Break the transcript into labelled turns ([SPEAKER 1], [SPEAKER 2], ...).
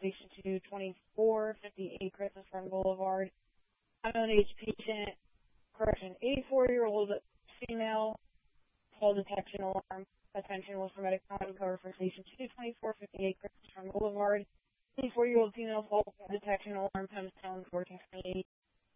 [SPEAKER 1] Station 22458 Christmas Run Boulevard. Unknown age patient, correction, 84-year-old female, fall detection alarm. Attention was for medic cover for Station 22458 Christmas Run Boulevard. 24-year-old female fall detection alarm times 10 1428.